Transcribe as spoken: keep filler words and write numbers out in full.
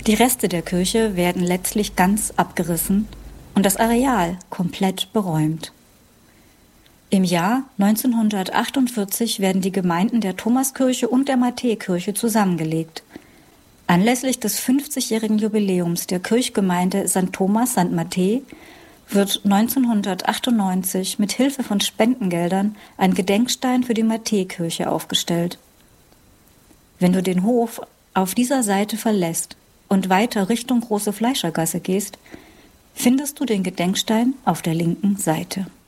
Die Reste der Kirche werden letztlich ganz abgerissen und das Areal komplett beräumt. Im Jahr neunzehnhundertachtundvierzig werden die Gemeinden der Thomaskirche und der Matthäkirche zusammengelegt. Anlässlich des fünfzigjährigen Jubiläums der Kirchgemeinde Sankt Thomas Sankt Matthä wird neunzehnhundertachtundneunzig mit Hilfe von Spendengeldern ein Gedenkstein für die Matthäkirche aufgestellt. Wenn du den Hof auf dieser Seite verlässt und weiter Richtung Große Fleischergasse gehst, findest du den Gedenkstein auf der linken Seite.